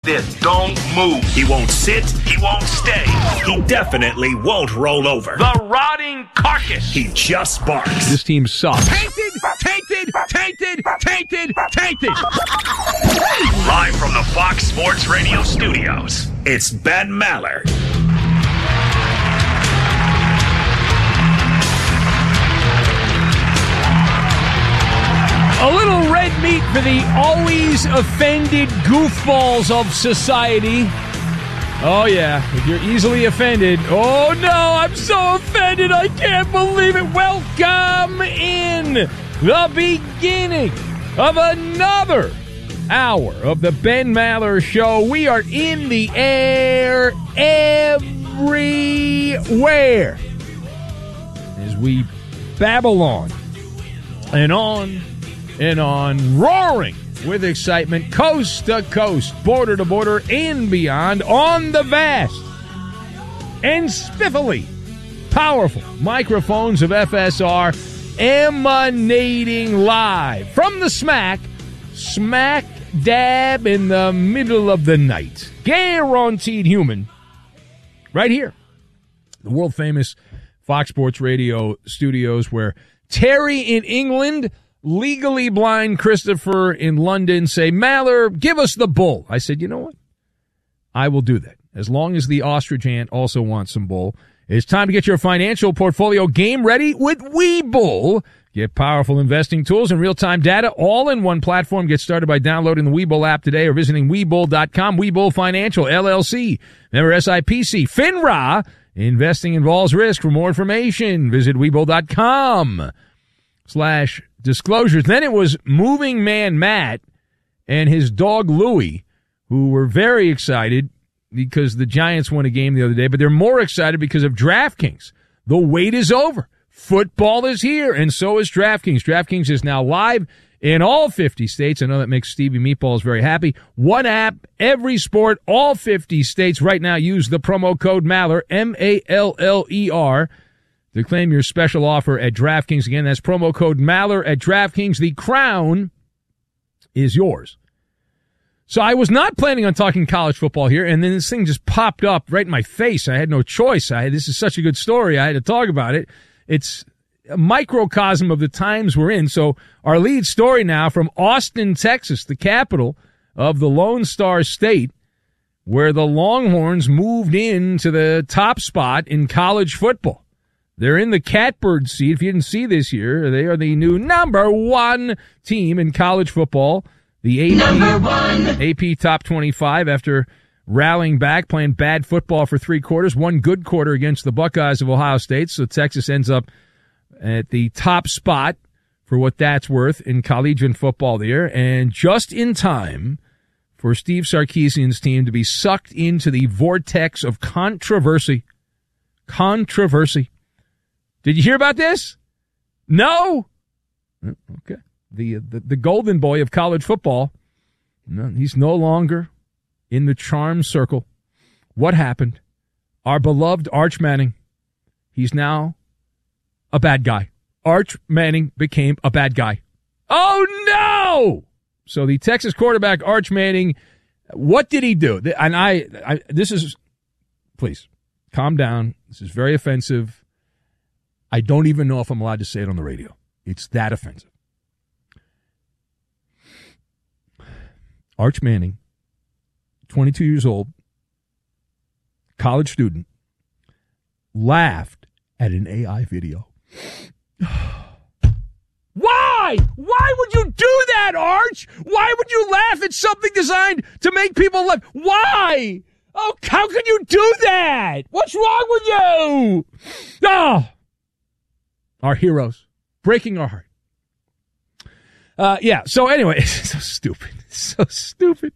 this. Don't move. He won't sit. He won't stay. He definitely won't roll over. The rotting carcass. He just barks. This team sucks. Tainted. Live from the Fox Sports Radio studios, it's Ben Maller. A little red meat for the always offended goofballs of society. Oh, yeah, if you're easily offended. Oh, no, I'm so offended. I can't believe it. Welcome in the beginning of another hour of the Ben Maller Show. We are in the air everywhere as we babble on and on and on, roaring with excitement, coast to coast, border to border, and beyond, on the vast and spiffily powerful microphones of FSR, emanating live from the smack dab in the middle of the night. Guaranteed human, right here, the world-famous Fox Sports Radio studios, where Terry in England, legally blind Christopher in London say, Maller, give us the bull. I said, you know what? I will do that. As long as the ostrich ant also wants some bull. It's time to get your financial portfolio game ready with Webull. Get powerful investing tools and real-time data all in one platform. Get started by downloading the Webull app today or visiting Webull.com. Webull Financial, LLC. Member SIPC. FINRA. Investing involves risk. For more information, visit Webull.com/disclosures. Then it was Moving Man Matt and his dog Louie, who were very excited because the Giants won a game the other day, but they're more excited because of DraftKings. The wait is over. Football is here, and so is DraftKings. DraftKings is now live in all 50 states. I know that makes Stevie Meatballs very happy. One app, every sport, all 50 states. Right now, use the promo code Maller, M-A-L-L-E-R, to claim your special offer at DraftKings. Again, that's promo code Maller at DraftKings. The crown is yours. So I was not planning on talking college football here, and then this thing just popped up right in my face. I had no choice. This is such a good story. I had to talk about it. It's a microcosm of the times we're in. So our lead story now from Austin, Texas, the capital of the Lone Star State, where the Longhorns moved into the top spot in college football. They're in the catbird seat. If you didn't see this year, they are the new number one team in college football. The AP Top 25 after rallying back, playing bad football for 3 quarters, one good quarter against the Buckeyes of Ohio State. So Texas ends up at the top spot for what that's worth in collegiate football there. And just in time for Steve Sarkisian's team to be sucked into the vortex of controversy. Controversy. Did you hear about this? No? Okay. The golden boy of college football, he's no longer in the charm circle. What happened? Our beloved Arch Manning, he's now a bad guy. Arch Manning became a bad guy. Oh, no! So the Texas quarterback, Arch Manning, what did he do? And this is, please, calm down. This is very offensive. I don't even know if I'm allowed to say it on the radio. It's that offensive. Arch Manning, 22 years old, college student, laughed at an AI video. Why? Why would you do that, Arch? Why would you laugh at something designed to make people laugh? Why? Oh, how can you do that? What's wrong with you? Oh, our heroes, breaking our heart. So anyway, it's so stupid. So stupid.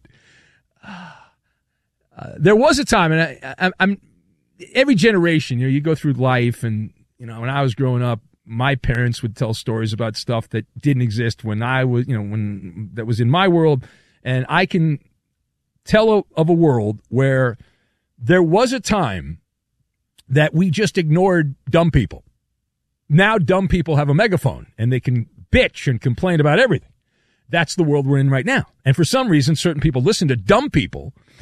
There was a time, and I'm every generation, you go through life, and, when I was growing up, my parents would tell stories about stuff that didn't exist when I was, when that was in my world. And I can tell of a world where there was a time that we just ignored dumb people. Now dumb people have a megaphone and they can bitch and complain about everything. That's the world we're in right now. And for some reason, certain people listen to dumb people